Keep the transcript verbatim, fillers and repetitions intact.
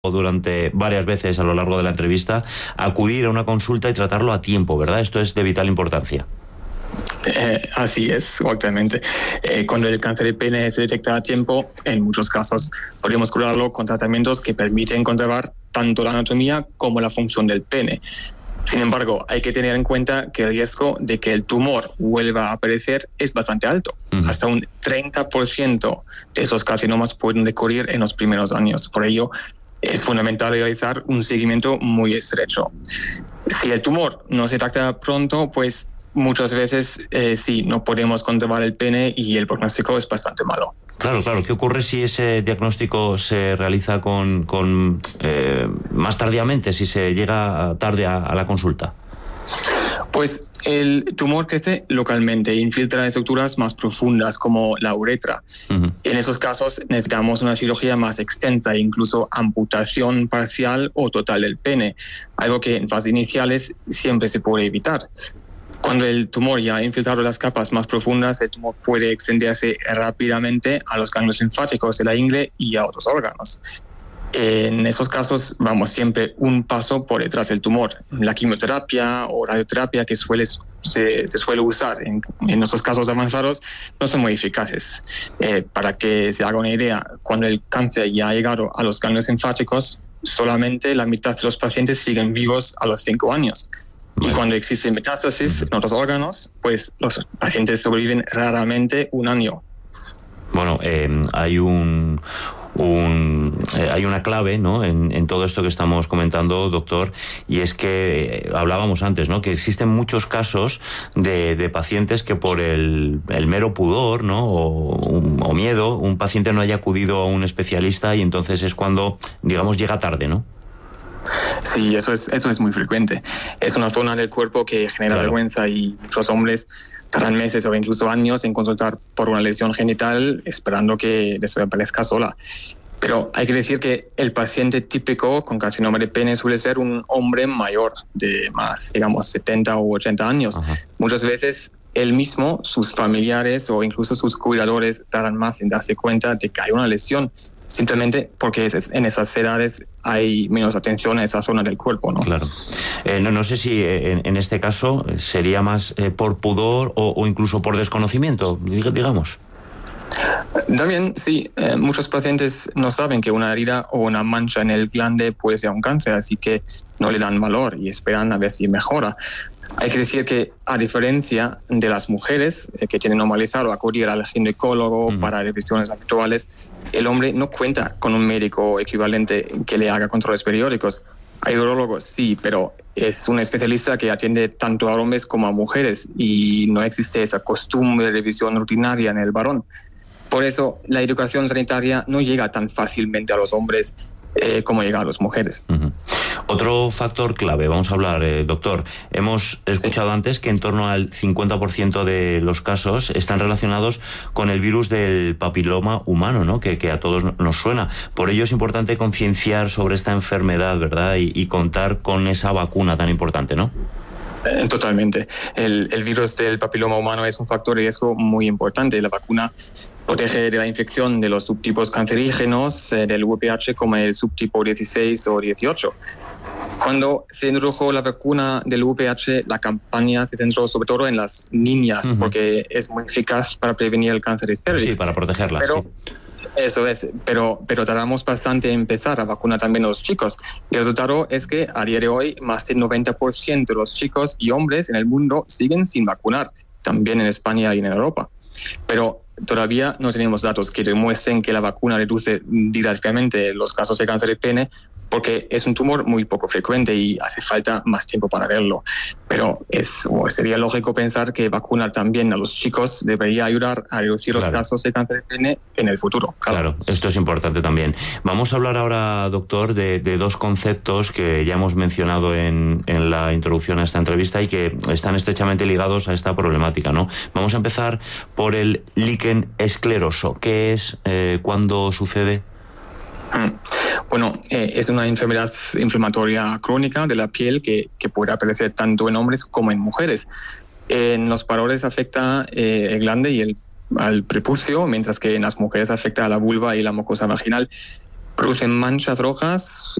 durante varias veces a lo largo de la entrevista, acudir a una consulta y tratarlo a tiempo, ¿verdad? Esto es de vital importancia. Eh, así es, actualmente. Eh, cuando el cáncer de pene se detecta a tiempo, en muchos casos podemos curarlo con tratamientos que permiten conservar tanto la anatomía como la función del pene. Sin embargo, hay que tener en cuenta que el riesgo de que el tumor vuelva a aparecer es bastante alto. Uh-huh. Hasta un treinta por ciento de esos carcinomas pueden recurrir en los primeros años. Por ello, es fundamental realizar un seguimiento muy estrecho. Si el tumor no se trata pronto, pues muchas veces eh, sí, no podemos conservar el pene y el pronóstico es bastante malo. Claro, claro. ¿Qué ocurre si ese diagnóstico se realiza con, con eh, más tardíamente, si se llega tarde a, a la consulta? Pues el tumor crece localmente e infiltra estructuras más profundas como la uretra. Uh-huh. En esos casos necesitamos una cirugía más extensa e incluso amputación parcial o total del pene, algo que en fases iniciales siempre se puede evitar. Cuando el tumor ya ha infiltrado las capas más profundas, el tumor puede extenderse rápidamente a los ganglios linfáticos de la ingle y a otros órganos. En esos casos vamos siempre un paso por detrás del tumor. La quimioterapia o radioterapia que suele, se, se suele usar en, en estos casos avanzados no son muy eficaces. Eh, para que se haga una idea, cuando el cáncer ya ha llegado a los ganglios linfáticos, solamente la mitad de los pacientes siguen vivos a los cinco años. Y cuando existe metástasis en otros órganos, pues los pacientes sobreviven raramente un año. Bueno, eh, hay un... Un, eh, hay una clave, ¿no?, en, en todo esto que estamos comentando, doctor, y es que eh, hablábamos antes, ¿no?, que existen muchos casos de, de pacientes que por el, el mero pudor, ¿no?, o, un, o miedo, un paciente no haya acudido a un especialista y entonces es cuando, digamos, llega tarde, ¿no? Sí, eso es, eso es muy frecuente. Es una zona del cuerpo que genera claro. vergüenza y muchos hombres tardan meses o incluso años en consultar por una lesión genital esperando que desaparezca sola. Pero hay que decir que el paciente típico con carcinoma de pene suele ser un hombre mayor de más, digamos, setenta o ochenta años. Ajá. Muchas veces él mismo, sus familiares o incluso sus cuidadores tardan más en darse cuenta de que hay una lesión, simplemente porque es, en esas edades hay menos atención a esa zona del cuerpo, ¿no? Claro. Eh, no, no sé si en, en este caso sería más eh, por pudor o, o incluso por desconocimiento, digamos. También, sí. Eh, muchos pacientes no saben que una herida o una mancha en el glande puede ser un cáncer, así que no le dan valor y esperan a ver si mejora. Hay que decir que, a diferencia de las mujeres eh, que tienen normalizado acudir al ginecólogo mm. para revisiones habituales, el hombre no cuenta con un médico equivalente que le haga controles periódicos. Hay urólogos, sí, pero es un especialista que atiende tanto a hombres como a mujeres y no existe esa costumbre de revisión rutinaria en el varón. Por eso, la educación sanitaria no llega tan fácilmente a los hombres eh, como llega a las mujeres. Uh-huh. Otro factor clave, vamos a hablar, eh, doctor. Hemos escuchado sí. antes que en torno al cincuenta por ciento de los casos están relacionados con el virus del papiloma humano, ¿no?, que, que a todos nos suena. Por ello es importante concienciar sobre esta enfermedad, ¿verdad?, y, y contar con esa vacuna tan importante, ¿no? Eh, totalmente. El, el virus del papiloma humano es un factor de riesgo muy importante. La vacuna protege de la infección de los subtipos cancerígenos eh, del V I H como el subtipo dieciséis o dieciocho. Cuando se introdujo la vacuna del V I H, la campaña se centró sobre todo en las niñas, uh-huh. porque es muy eficaz para prevenir el cáncer de cervix. Sí, para protegerlas. Pero, sí. Eso es, pero, pero tardamos bastante en empezar a vacunar también a los chicos. Y el resultado es que a día de hoy más del noventa por ciento de los chicos y hombres en el mundo siguen sin vacunar, también en España y en Europa. Pero todavía no tenemos datos que demuestren que la vacuna reduce directamente los casos de cáncer de pene, porque es un tumor muy poco frecuente y hace falta más tiempo para verlo. Pero es, o sería lógico pensar que vacunar también a los chicos debería ayudar a reducir claro. los casos de cáncer de pene en el futuro. Claro. claro, esto es importante también. Vamos a hablar ahora, doctor, de, de dos conceptos que ya hemos mencionado en, en la introducción a esta entrevista y que están estrechamente ligados a esta problemática, ¿no? Vamos a empezar por el líquen escleroso. ¿Qué es? Eh, ¿Cuándo sucede? Bueno, eh, es una enfermedad inflamatoria crónica de la piel que, que puede aparecer tanto en hombres como en mujeres. En los varones afecta eh, el glande y el al prepucio, mientras que en las mujeres afecta a la vulva y la mucosa vaginal. producen manchas rojas